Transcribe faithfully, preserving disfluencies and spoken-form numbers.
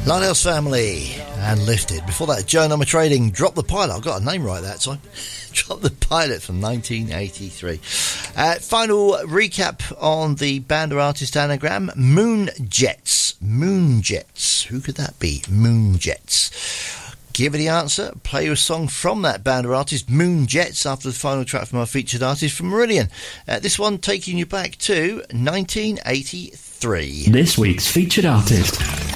Lionel's Family and Lifted. Before that, Joe Number Trading, Drop the Pilot. I got a name right that time. Drop the Pilot from nineteen eighty-three. Uh, final recap on the band or artist anagram. Moon Jets. Moon Jets. Who could that be? Moon Jets. Give it the answer. Play your song from that band or artist, Moon Jets, after the final track from our featured artist from Marillion. Uh, this one taking you back to nineteen eighty-three. This week's featured artist.